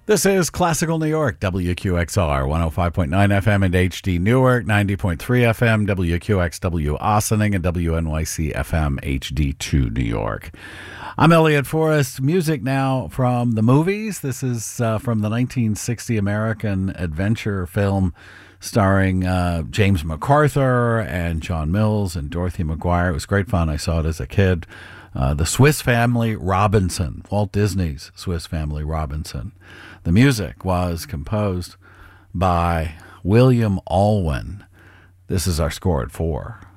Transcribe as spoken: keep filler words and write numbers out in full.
This is Classical New York, W Q X R, one oh five point nine F M and H D Newark, ninety point three F M, W Q X W Ossining, and W N Y C F M H D two New York. I'm Elliot Forrest. Music now from the movies. This is uh, from the nineteen sixty American adventure film starring uh, James MacArthur and John Mills and Dorothy McGuire. It was great fun. I saw it as a kid. Uh, the Swiss Family Robinson, Walt Disney's Swiss Family Robinson. The music was composed by William Alwyn. This is our score at four.